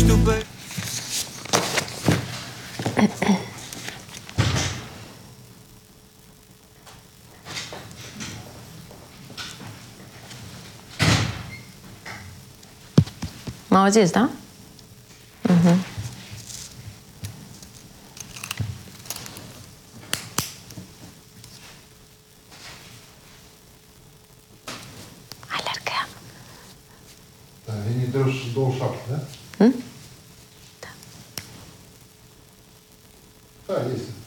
Mă auziți, da? Alergăm. Da, vine 27, da? Da. Da, este.